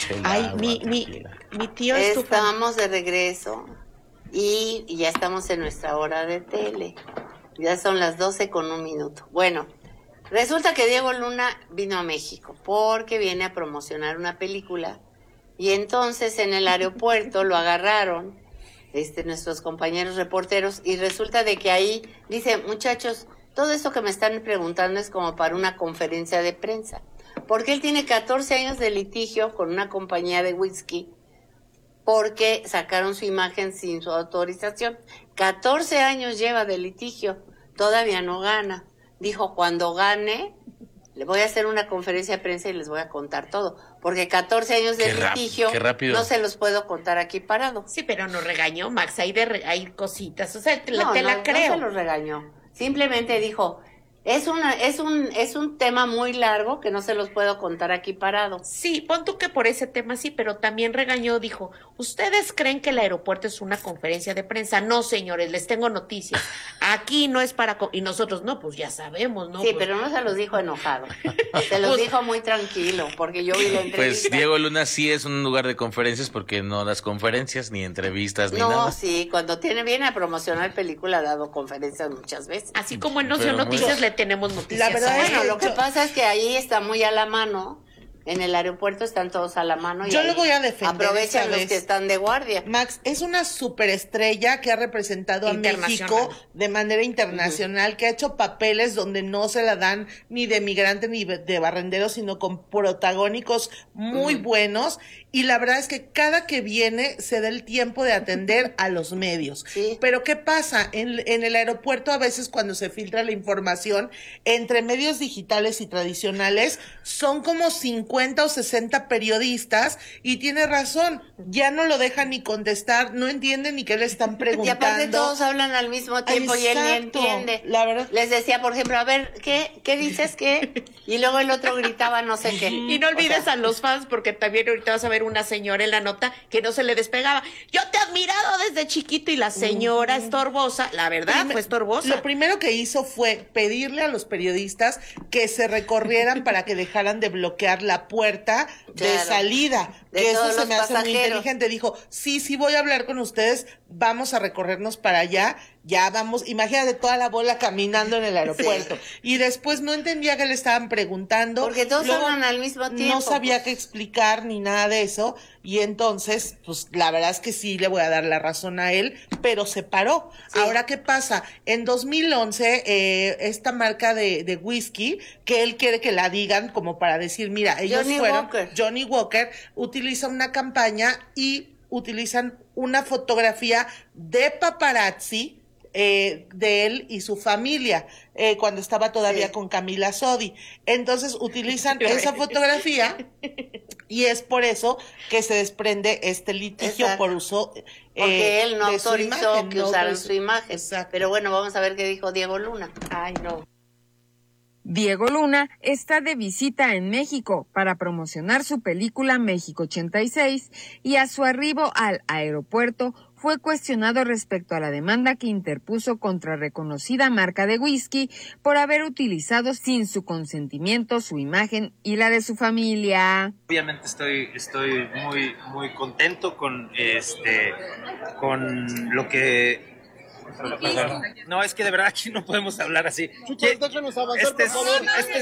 chela, Ay, agua, tranquila. mi tío es tu fan. Estamos de regreso y ya estamos en nuestra hora de tele. Ya son las 12:01. Bueno, resulta que Diego Luna vino a México porque viene a promocionar una película y entonces en el aeropuerto lo agarraron nuestros compañeros reporteros y resulta de que ahí dice, muchachos, todo esto que me están preguntando es como para una conferencia de prensa, porque él tiene 14 años de litigio con una compañía de whisky porque sacaron su imagen sin su autorización. 14 años lleva de litigio, todavía no gana. Dijo, cuando gane, le voy a hacer una conferencia de prensa y les voy a contar todo, porque 14 años de litigio no se los puedo contar aquí parado. Sí, pero no regañó, Max, hay cositas, o sea, te la No creo. No se los regañó, simplemente dijo, es un tema muy largo que no se los puedo contar aquí parado. Sí, pon tú que por ese tema sí, pero también regañó, dijo, ¿ustedes creen que el aeropuerto es una conferencia de prensa? No, señores, les tengo noticias. Aquí no es para... Y nosotros, no, pues ya sabemos, ¿no? Sí, pues... pero no se los dijo enojado. Se los dijo muy tranquilo, porque yo vi la entrevista. Pues Diego Luna sí es un lugar de conferencias porque no das conferencias, ni entrevistas, ni nada. No, sí, cuando viene a promocionar película ha dado conferencias muchas veces. Así como en Nocio Noticias le tenemos noticias. La verdad, bueno, lo que pasa es que ahí está muy a la mano. En el aeropuerto están todos a la mano. Yo lo voy a defender. Aprovechan los que están de guardia. Max, es una superestrella que ha representado a México de manera internacional, que ha hecho papeles donde no se la dan ni de migrante ni de barrendero, sino con protagónicos muy buenos. Y la verdad es que cada que viene se da el tiempo de atender a los medios. Sí. Pero ¿qué pasa? En el aeropuerto a veces cuando se filtra la información entre medios digitales y tradicionales son como 50 o 60 periodistas y tiene razón, ya no lo dejan ni contestar, no entienden ni qué le están preguntando. Y aparte todos hablan al mismo tiempo. Exacto. Y él ni entiende. La verdad. Les decía, por ejemplo, a ver, ¿qué dices qué? Y luego el otro gritaba no sé qué. Y no olvides a los fans, porque también ahorita vas a ver una señora en la nota que no se le despegaba. Yo te he admirado desde chiquito y la señora estorbosa, la verdad fue estorbosa. Lo primero que hizo fue pedirle a los periodistas que se recorrieran para que dejaran de bloquear la puerta de salida. Que eso se me hace muy inteligente. Dijo, sí voy a hablar con ustedes, vamos a recorrernos para allá. Ya vamos, imagínate toda la bola caminando en el aeropuerto. Sí. Y después no entendía qué le estaban preguntando. Porque todos hablan al mismo tiempo. No sabía qué explicar ni nada de eso. Y entonces, pues la verdad es que sí le voy a dar la razón a él, pero se paró. Sí. Ahora, ¿qué pasa? En 2011, esta marca de whisky, que él quiere que la digan como para decir, mira, ellos Johnny Walker utiliza una campaña y utilizan una fotografía de paparazzi de él y su familia, cuando estaba todavía con Camila Sodi. Entonces utilizan esa fotografía y es por eso que se desprende este litigio. Exacto. Por uso porque él no autorizó que usaran su imagen. Exacto. Pero bueno, vamos a ver qué dijo Diego Luna. Ay, no. Diego Luna está de visita en México para promocionar su película México 86 y a su arribo al aeropuerto fue cuestionado respecto a la demanda que interpuso contra reconocida marca de whisky por haber utilizado sin su consentimiento su imagen y la de su familia. Obviamente estoy muy contento con lo que... No, es que de verdad aquí no podemos hablar así. Déjanos avanzar, por favor.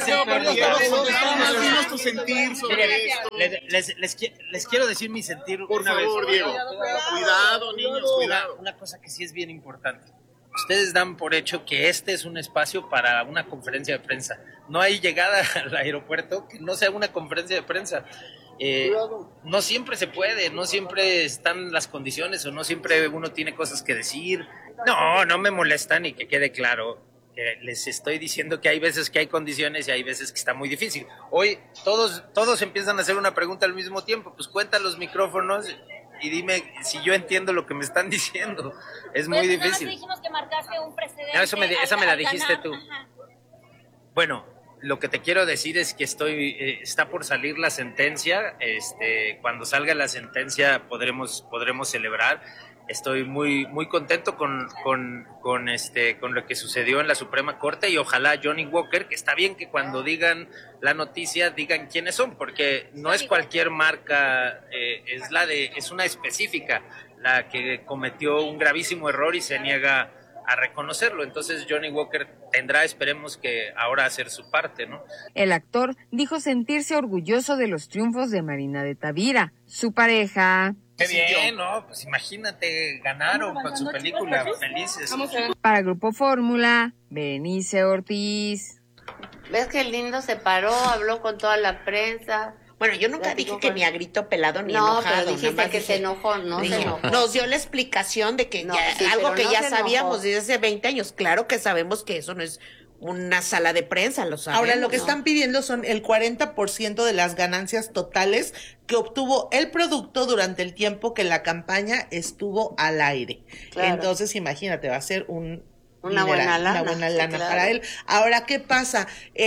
Dinos tu sentir sobre esto. Les quiero decir mi sentir una vez. Por favor, Diego. Cuidado, niños, cuidado. Una cosa que sí es bien importante. Ustedes dan por hecho que este es un espacio para una conferencia de prensa. No hay llegada al aeropuerto que no sea una conferencia de prensa. No siempre se puede, no siempre están las condiciones o no siempre uno tiene cosas que decir. No me molestan y que quede claro. Les estoy diciendo que hay veces que hay condiciones y hay veces que está muy difícil. Hoy todos empiezan a hacer una pregunta al mismo tiempo. Pues cuenta los micrófonos y dime si yo entiendo lo que me están diciendo. Es muy difícil. Dijimos que marcaste un precedente. No, esa me la dijiste tú. Ajá. Bueno, lo que te quiero decir es que está por salir la sentencia. Cuando salga la sentencia podremos celebrar. Estoy muy contento con lo que sucedió en la Suprema Corte, y ojalá Johnny Walker, que está bien que cuando digan la noticia digan quiénes son, porque no es cualquier marca, es una específica la que cometió un gravísimo error y se niega a reconocerlo. Entonces Johnny Walker tendrá, esperemos que ahora, hacer su parte, ¿no? El actor dijo sentirse orgulloso de los triunfos de Marina de Tavira, su pareja. Qué bien, ¿no? Pues imagínate, ganaron con su película, felices. Para Grupo Fórmula, Berenice Ortiz. ¿Ves qué lindo se paró, habló con toda la prensa? Bueno, yo nunca dije que ni a grito pelado ni no, enojado. No, pero dijiste que se enojó, se enojó. Nos dio la explicación de que algo que ya sabíamos desde hace 20 años. Claro que sabemos que eso no es una sala de prensa, lo sabemos. Ahora, lo que están pidiendo son el 40% de las ganancias totales que obtuvo el producto durante el tiempo que la campaña estuvo al aire. Claro. Entonces, imagínate, va a ser una buena lana claro. Para él. Ahora, ¿qué pasa?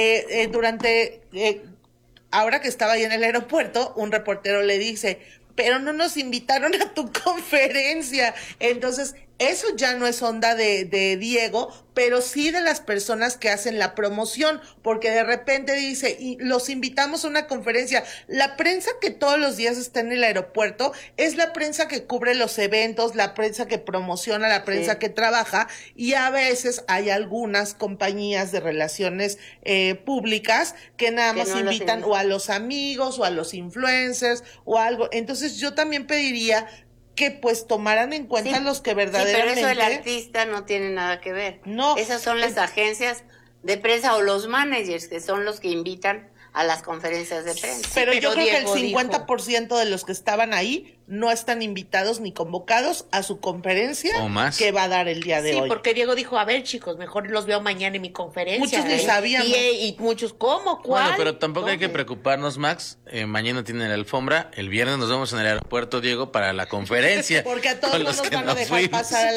Ahora que estaba ahí en el aeropuerto, un reportero le dice, pero no nos invitaron a tu conferencia. Entonces, eso ya no es onda de Diego, pero sí de las personas que hacen la promoción, porque de repente dice, y los invitamos a una conferencia. La prensa que todos los días está en el aeropuerto es la prensa que cubre los eventos, la prensa que promociona, la prensa que trabaja, y a veces hay algunas compañías de relaciones públicas que nada más no invitan o a los amigos o a los influencers o algo. Entonces yo también pediría que pues tomaran en cuenta los que verdaderamente... Sí, pero eso el artista no tiene nada que ver. No. Esas son las agencias de prensa o los managers, que son los que invitan a las conferencias de prensa. Pero yo creo que el 50% de los que estaban ahí no están invitados ni convocados a su conferencia o más que va a dar el día de hoy. Sí, porque Diego dijo, a ver, chicos, mejor los veo mañana en mi conferencia. Muchos ni sabíamos. Y muchos, ¿cómo? ¿Cuál? Bueno, pero tampoco hay que preocuparnos, Max. Mañana tienen la alfombra. El viernes nos vemos en el aeropuerto, Diego, para la conferencia. Porque a todos no nos van a dejar pasar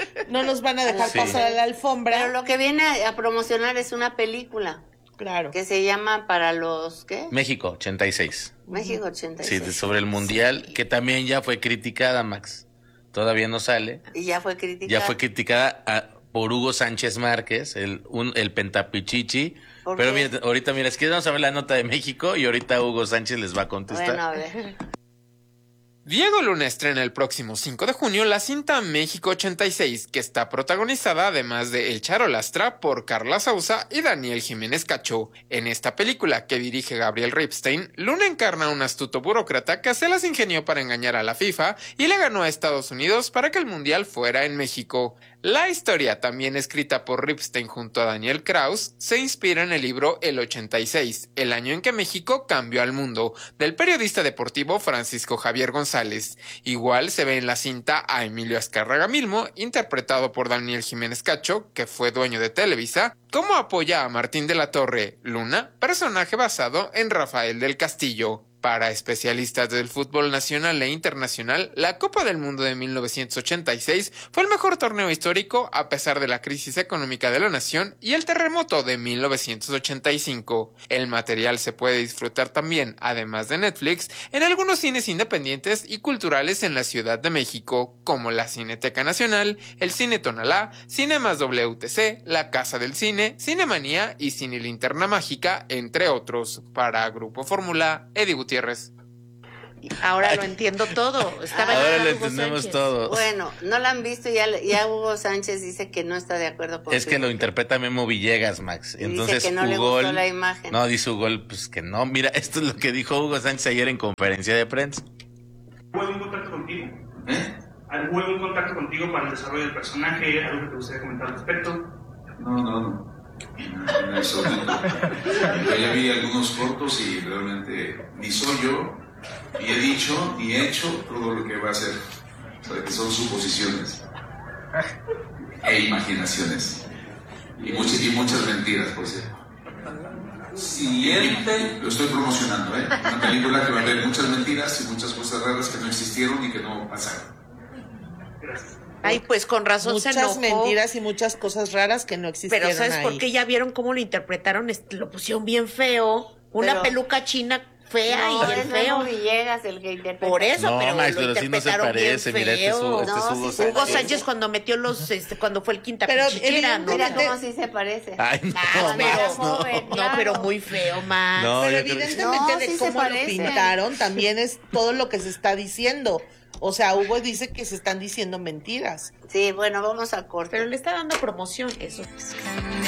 pasar a la alfombra. Pero lo que viene a promocionar es una película. Claro. Que se llama Para los, ¿qué? México 86. México 86. Sí, sobre el Mundial, que también ya fue criticada, Max. Todavía no sale. Y ya fue criticada. Ya fue criticada por Hugo Sánchez Márquez, el pentapichichi. Pero mira, ahorita, es que vamos a ver la nota de México y ahorita Hugo Sánchez les va a contestar. Bueno, a ver. Diego Luna estrena el próximo 5 de junio la cinta México 86, que está protagonizada, además de El Charolastra, por Carla Souza y Daniel Jiménez Cacho. En esta película, que dirige Gabriel Ripstein, Luna encarna a un astuto burócrata que se las ingenió para engañar a la FIFA y le ganó a Estados Unidos para que el Mundial fuera en México. La historia, también escrita por Ripstein junto a Daniel Kraus, se inspira en el libro El 86, el año en que México cambió al mundo, del periodista deportivo Francisco Javier González. Igual se ve en la cinta a Emilio Azcárraga Milmo, interpretado por Daniel Jiménez Cacho, que fue dueño de Televisa, como apoya a Martín de la Torre, Luna, personaje basado en Rafael del Castillo. Para especialistas del fútbol nacional e internacional, la Copa del Mundo de 1986 fue el mejor torneo histórico a pesar de la crisis económica de la nación y el terremoto de 1985. El material se puede disfrutar también, además de Netflix, en algunos cines independientes y culturales en la Ciudad de México, como la Cineteca Nacional, el Cine Tonalá, Cinemas WTC, la Casa del Cine, Cinemanía y Cine Linterna Mágica, entre otros. Para Grupo Fórmula, Eddie Gutiérrez. Ahora lo entiendo todo. Ahora lo entendemos todo. Bueno, no la han visto, ya Hugo Sánchez dice que no está de acuerdo con Es que lo interpreta Memo Villegas, Max. Entonces, dice que no le gustó la imagen. No, dice Hugo, pues que no. Mira, esto es lo que dijo Hugo Sánchez ayer en conferencia de prensa. ¿Hubo algún contacto contigo? ¿Hubo algún contacto contigo para el desarrollo del personaje? ¿Algo que te gustaría comentar al respecto? No. En absoluto. Yo ya vi algunos cortos y realmente ni soy yo, ni he dicho, ni he hecho todo lo que va a hacer. O sea, que son suposiciones e imaginaciones. Y muchas mentiras, por cierto. Siguiente. Lo estoy promocionando, una película que va a haber muchas mentiras y muchas cosas raras que no existieron y que no pasaron. Gracias. Ay, pues con razón se enojó. Muchas mentiras y muchas cosas raras que no existieron. Pero ¿sabes ahí? por qué? Ya vieron cómo lo interpretaron, lo pusieron bien feo. Una peluca china fea No, y el es feo. Memo Villegas el que interpreta. Por eso, No, pero Max, lo pero sí no se interpretaron bien parece. Mira, este es feo. Hugo No, sí se Hugo parece. Sánchez cuando metió cuando fue el quinta Pero pichichera, ¿no? Mira evidentemente- cómo sí se parece. Ay, no, Max, Max, pero, no. joven, no, claro. pero muy feo, Max. No, Pero yo creo que- evidentemente No, de sí se cómo lo parecen. pintaron también es todo lo que se está diciendo. O sea, Hugo dice que se están diciendo mentiras. Sí, bueno, vamos a corte. Pero le está dando promoción, eso.